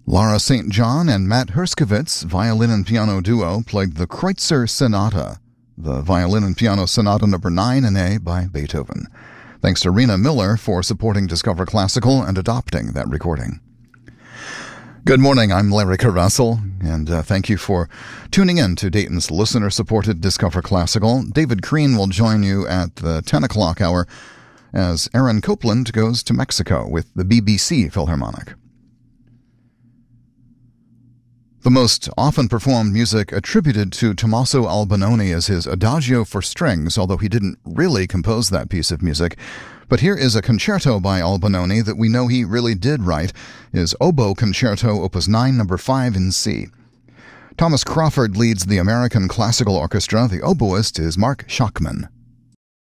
Lara St. John and Matt Herskovitz, violin and piano duo, played the Kreutzer Sonata, the violin and piano sonata number 9 in A by Beethoven. Thanks to Rena Miller for supporting Discover Classical and adopting that recording. Good morning, I'm Larry Russell, and thank you for tuning in to Dayton's listener-supported Discover Classical. David Crean will join you at the 10 o'clock hour as Aaron Copland goes to Mexico with the BBC Philharmonic. The most often performed music attributed to Tommaso Albinoni is his Adagio for strings, although he didn't really compose that piece of music. But here is a concerto by Albinoni that we know he really did write, his Oboe Concerto, Opus 9, number 5 in C. Thomas Crawford leads the American Classical Orchestra. The oboist is Mark Schachman.